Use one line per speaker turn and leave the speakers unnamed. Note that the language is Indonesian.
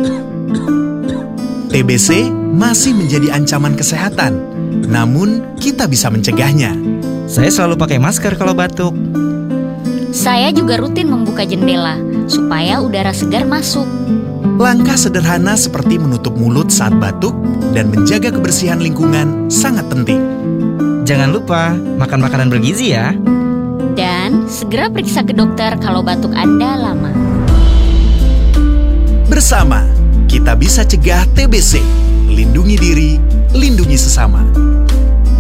TBC masih menjadi ancaman kesehatan, namun kita bisa mencegahnya.
Saya selalu pakai masker kalau batuk.
Saya juga rutin membuka jendela supaya udara segar masuk.
Langkah sederhana seperti menutup mulut saat batuk dan menjaga kebersihan lingkungan sangat penting.
Jangan lupa makan makanan bergizi ya.
Dan segera periksa ke dokter kalau batuk Anda lama.
Bersama, kita bisa cegah TBC. Lindungi diri, lindungi sesama.